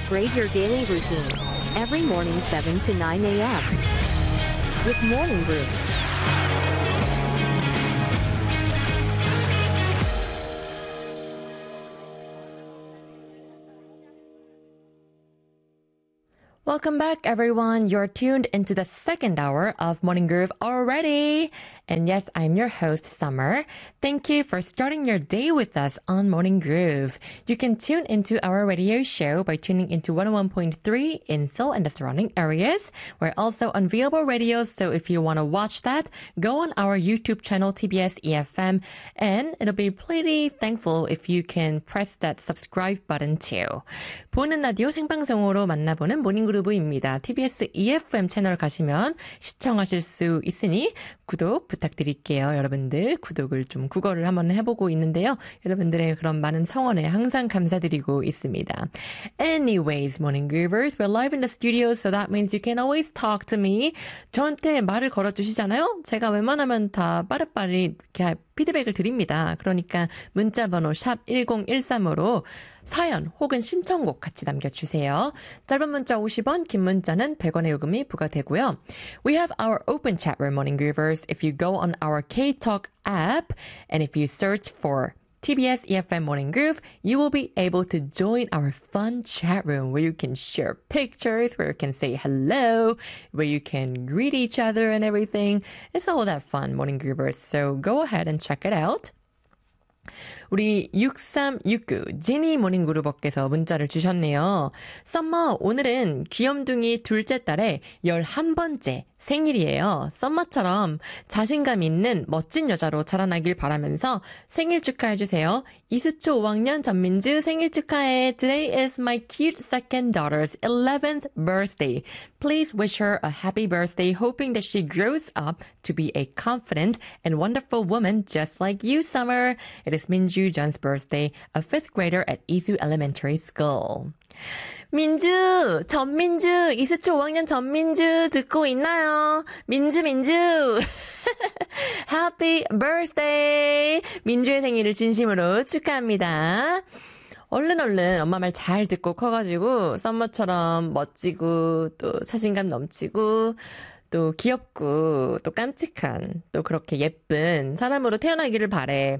Upgrade your daily routine. Every morning 7 to 9 a.m. with Morning Groove. Welcome back, everyone. You're tuned into the second hour of Morning Groove already. And yes, I'm your host, Summer. Thank you for starting your day with us on Morning Groove. You can tune into our radio show by tuning into 101.3 in Seoul and the surrounding areas. We're also on Viable Radio, so if you want to watch that, go on our YouTube channel, TBS EFM, and it'll be pretty thankful if you can press that subscribe button too. 보는 라디오 생방송으로 만나보는 모닝그루브입니다. TBS EFM 채널 가시면 시청하실 수 있으니 구독 부탁드릴게요. 여러분들 구독을 좀 국어를 한번 해보고 있는데요. 여러분들의 그런 많은 성원에 항상 감사드리고 있습니다. Anyways, Morning Groovers, we're live in the studio, so that means you can always talk to me. 저한테 말을 걸어주시잖아요. 제가 웬만하면 다 빠릿빠릿 이렇게 피드백을 드립니다. 그러니까 문자번호 샵 1013으로 사연 혹은 신청곡 같이 남겨주세요. 짧은 문자 50원, 긴 문자는 100원의 요금이 부과되고요. We have our open chat room, Morning Groovers. If you go on our K-Talk app and if you search for TBS EFM Morning Groove, you will be able to join our fun chat room where you can share pictures, where you can say hello, where you can greet each other and everything. It's all that fun, Morning Groovers. So go ahead and check it out. 우리 6369 지니 모닝그루버께서 문자를 주셨네요. 썸머, 오늘은 귀염둥이 둘째 딸의 11번째 생일이에요. 썸머처럼 자신감 있는 멋진 여자로 자라나길 바라면서 생일 축하해주세요. 이수초 5학년 전민주 생일 축하해. Today is my cute second daughter's 11th birthday. Please wish her a happy birthday, hoping that she grows up to be a confident and wonderful woman just like you, Summer. It is Minju John's birthday, a 5th grader at Isu Elementary School. 민주, 전민주, 이수초 5학년 전민주 듣고 있나요? 민주. Happy birthday! 민주의 생일을 진심으로 축하합니다. 얼른 엄마 말 잘 듣고 커가지고 썸머처럼 멋지고 또 자신감 넘치고 또 귀엽고 또 깜찍한 또 그렇게 예쁜 사람으로 태어나기를 바래.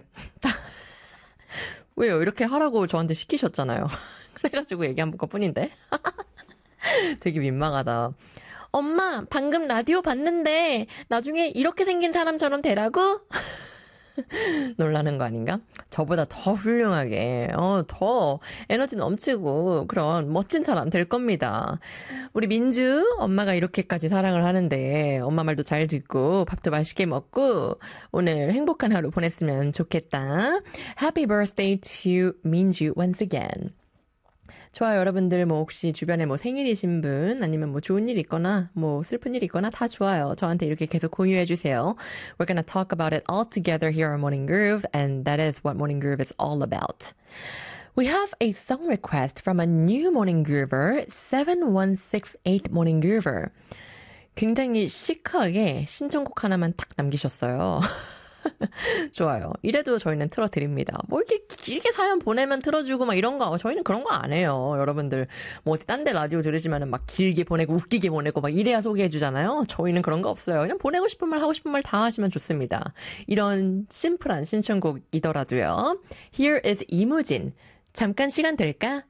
왜요? 이렇게 하라고 저한테 시키셨잖아요. 그래가지고 얘기한 것뿐인데. 되게 민망하다. 엄마, 방금 라디오 봤는데 나중에 이렇게 생긴 사람처럼 되라고? 놀라는 거 아닌가? 저보다 더 훌륭하게, 더 에너지 넘치고 그런 멋진 사람 될 겁니다. 우리 민주, 엄마가 이렇게까지 사랑을 하는데 엄마 말도 잘 듣고 밥도 맛있게 먹고 오늘 행복한 하루 보냈으면 좋겠다. Happy birthday to 민주 once again. 좋아요. 여러분들 뭐 혹시 주변에 뭐 생일이신 분 아니면 뭐 좋은 일 있거나 뭐 슬픈 일 있거나 다 좋아요. 저한테 이렇게 계속 공유해 주세요. We're gonna talk about it all together here on Morning Groove, and that is what Morning Groove is all about. We have a song request from a new Morning Groover, 7168 Morning Groover. 굉장히 시크하게 신청곡 하나만 딱 남기셨어요. 좋아요. 이래도 저희는 틀어드립니다. 뭐 이렇게 길게 사연 보내면 틀어주고 막 이런 거 저희는 그런 거 안 해요. 여러분들 뭐 어디 딴 데 라디오 들으시면은 막 길게 보내고 웃기게 보내고 막 이래야 소개해 주잖아요. 저희는 그런 거 없어요. 그냥 보내고 싶은 말 하고 싶은 말 다 하시면 좋습니다. 이런 심플한 신청곡이더라도요. Here is 이무진. 잠깐 시간 될까?